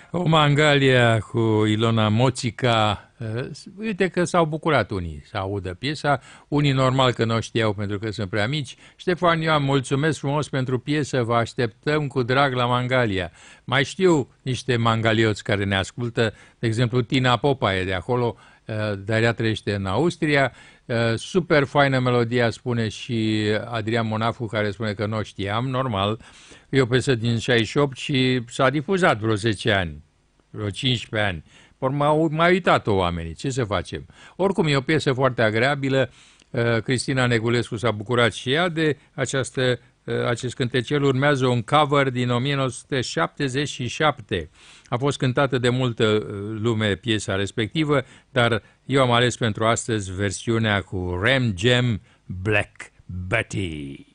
O Mangalia cu Ilona Moțica. Uite că s-au bucurat unii să audă piesa, unii normal că nu o știau pentru că sunt prea mici. Ștefan Ioan, mulțumesc frumos pentru piesă, vă așteptăm cu drag la Mangalia. Mai știu niște mangalioți care ne ascultă, de exemplu Tina Popa e de acolo, dar ea trăiește în Austria. Super faină melodia, spune și Adrian Monafu, care spune că nu o știam, normal. E o piesă din 68 și s-a difuzat vreo 10 ani, vreo 15 ani. M-au mai uitat-o oamenii, ce să facem? Oricum, e o piesă foarte agreabilă. Cristina Negulescu s-a bucurat și ea de acest cântecel. Urmează un cover din 1977. A fost cântată de multă lume piesa respectivă, dar eu am ales pentru astăzi versiunea cu Ram Jam Black Betty.